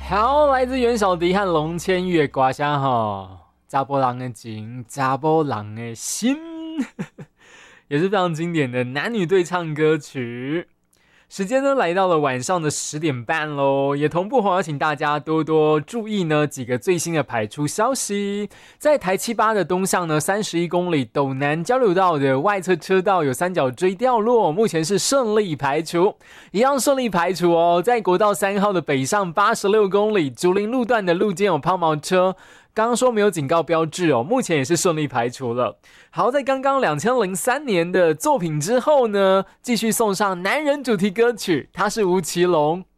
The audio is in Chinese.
好，来自袁小迪和龙千月刮香哈，查甫人的情，查甫人的心，也是非常经典的男女对唱歌曲。时间呢来到了晚上的10点半咯，也同步邀请大家多多注意呢几个最新的排出消息。在台7-8的东向呢31公里斗南交流道的外侧车道有三角锥掉落，目前是顺利排除，一样顺利排除哦。在国道3号的北上86公里竹林路段的路肩有抛锚车，刚刚说没有警告标志哦，目前也是顺利排除了。好，在刚刚2003年的作品之后呢，继续送上男人主题歌曲，他是吴奇隆。